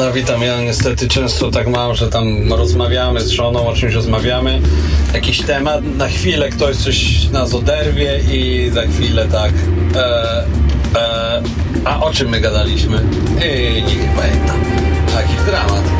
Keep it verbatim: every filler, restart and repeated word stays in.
No witam, ja niestety często tak mam, że tam rozmawiamy z żoną, o czymś rozmawiamy, jakiś temat, na chwilę ktoś coś nas oderwie i za chwilę tak, e, e, a o czym my gadaliśmy? I nie pamiętam. Taki dramat.